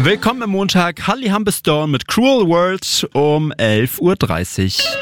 Willkommen am Montag, Holly Humberstone mit Cruel World um 11.30 Uhr.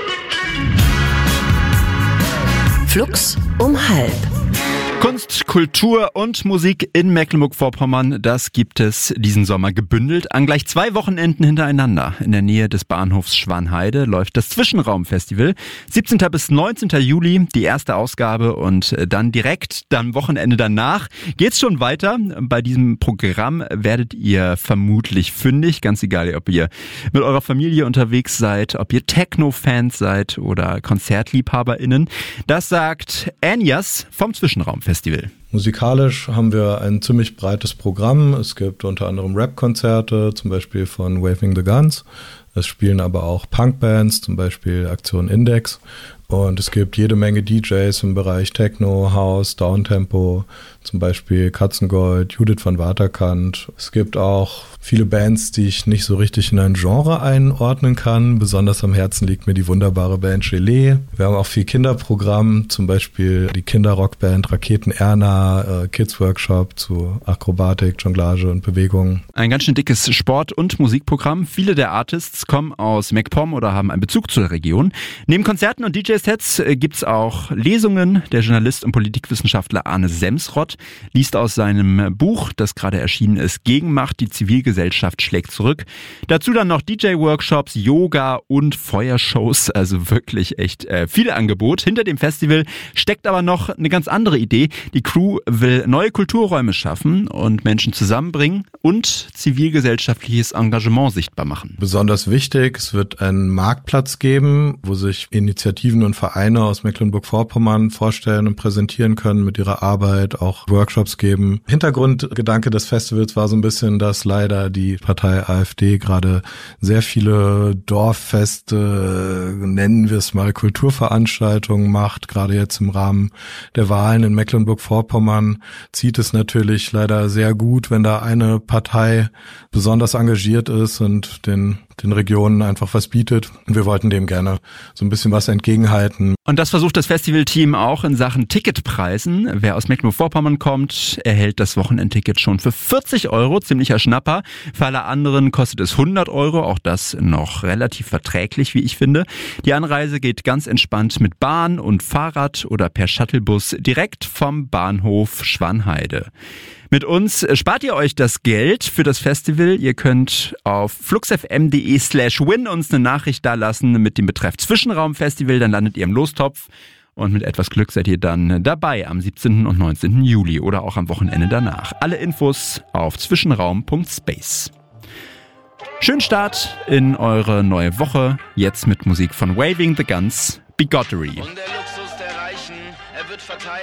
Flux um 12:30. Kunst, Kultur und Musik in Mecklenburg-Vorpommern, das gibt es diesen Sommer gebündelt. An gleich 2 Wochenenden hintereinander in der Nähe des Bahnhofs Schwanheide läuft das Zwischenraumfestival. 17. bis 19. Juli die erste Ausgabe und dann direkt am Wochenende danach geht's schon weiter. Bei diesem Programm werdet ihr vermutlich fündig, ganz egal, ob ihr mit eurer Familie unterwegs seid, ob ihr Techno-Fans seid oder KonzertliebhaberInnen. Das sagt Anyas vom Zwischenraumfestival. Musikalisch haben wir ein ziemlich breites Programm. Es gibt unter anderem Rap-Konzerte, zum Beispiel von Waving the Guns. Es spielen aber auch Punkbands, zum Beispiel Aktion Index. Und es gibt jede Menge DJs im Bereich Techno, House, Downtempo, zum Beispiel Katzengold, Judith van Waterkant. Es gibt auch viele Bands, die ich nicht so richtig in ein Genre einordnen kann. Besonders am Herzen liegt mir die wunderbare Band Gelee. Wir haben auch viel Kinderprogramm, zum Beispiel die Kinderrockband Raketen Erna, Kids Workshop zu Akrobatik, Jonglage und Bewegung. Ein ganz schön dickes Sport- und Musikprogramm. Viele der Artists kommen aus MacPom oder haben einen Bezug zur Region. Neben Konzerten und DJ-Sets gibt's auch Lesungen. Der Journalist und Politikwissenschaftler Arne Semsrott liest aus seinem Buch, das gerade erschienen ist, Gegenmacht, die Zivilgesellschaft schlägt zurück. Dazu dann noch DJ-Workshops, Yoga und Feuershows, also wirklich echt viel Angebot. Hinter dem Festival steckt aber noch eine ganz andere Idee. Die Crew will neue Kulturräume schaffen und Menschen zusammenbringen und zivilgesellschaftliches Engagement sichtbar machen. Besonders wichtig, es wird einen Marktplatz geben, wo sich Initiativen und Vereine aus Mecklenburg-Vorpommern vorstellen und präsentieren können mit ihrer Arbeit, auch Workshops geben. Hintergrundgedanke des Festivals war so ein bisschen, dass leider die Partei AfD gerade sehr viele Dorffeste, nennen wir es mal Kulturveranstaltungen macht. Gerade jetzt im Rahmen der Wahlen in Mecklenburg-Vorpommern zieht es natürlich leider sehr gut, wenn da eine Partei besonders engagiert ist und den Regionen einfach was bietet. Und wir wollten dem gerne so ein bisschen was entgegenhalten. Und das versucht das Festivalteam auch in Sachen Ticketpreisen. Wer aus Mecklenburg-Vorpommern kommt, erhält das Wochenendticket schon für 40 €, ziemlicher Schnapper. Für alle anderen kostet es 100 €, auch das noch relativ verträglich, wie ich finde. Die Anreise geht ganz entspannt mit Bahn und Fahrrad oder per Shuttlebus direkt vom Bahnhof Schwanheide. Mit uns spart ihr euch das Geld für das Festival. Ihr könnt auf fluxfm.de/win uns eine Nachricht dalassen mit dem Betreff Zwischenraumfestival, dann landet ihr im Lostopf und mit etwas Glück seid ihr dann dabei am 17. und 19. Juli oder auch am Wochenende danach. Alle Infos auf zwischenraum.space. Schönen Start in eure neue Woche, jetzt mit Musik von Waving the Guns, Bigottery. Und der Luxus der Reichen, er wird verteilt.